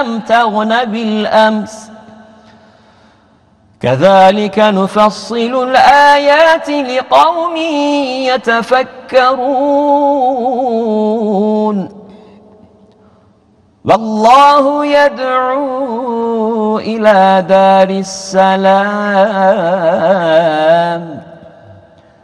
لم تغن بالأمس كذلك نفصل الآيات لقوم يتفكرون والله يدعو إلى دار السلام